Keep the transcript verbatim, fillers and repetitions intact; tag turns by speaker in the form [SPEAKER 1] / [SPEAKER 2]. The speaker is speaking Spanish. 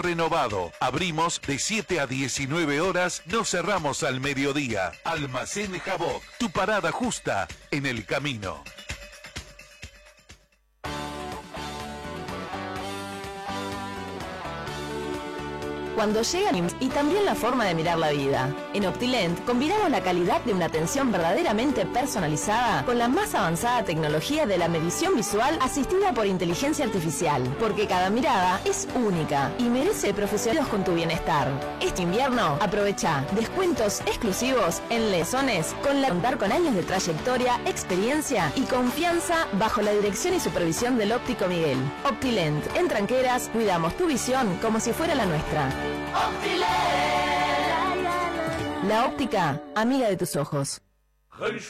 [SPEAKER 1] renovado. Abrimos de siete a diecinueve horas, no cerramos al mediodía. Almacén Jabok, tu parada justa en el camino.
[SPEAKER 2] Cuando llegan y también la forma de mirar la vida. En Optilent combinamos la calidad de una atención verdaderamente personalizada con la más avanzada tecnología de la medición visual asistida por inteligencia artificial, porque cada mirada es única y merece profesionales con tu bienestar. Este invierno aprovecha descuentos exclusivos en lesones con la contar con años de trayectoria, experiencia y confianza bajo la dirección y supervisión del óptico Miguel. Optilent, en Tranqueras, cuidamos tu visión como si fuera la nuestra. La óptica, amiga de tus ojos.